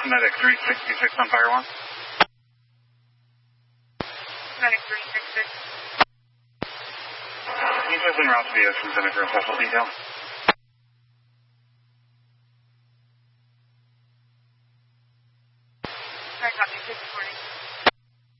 Medic 366 on Fire 1. Medic 366. He's just en route to the ocean center for a special detail.